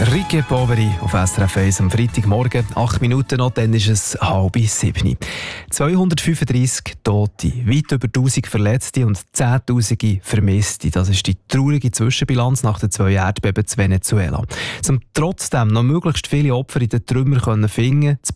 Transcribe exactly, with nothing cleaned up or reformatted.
Ricky Poveri auf S R F eins am Freitagmorgen. Acht Minuten noch, dann ist es halb sieben. zweihundertfünfunddreissig Tote, weit über tausend Verletzte und Zehntausende Vermisste. Das ist die traurige Zwischenbilanz nach den zwei Erdbeben zu Venezuela. Um trotzdem noch möglichst viele Opfer in den Trümmern zu finden, das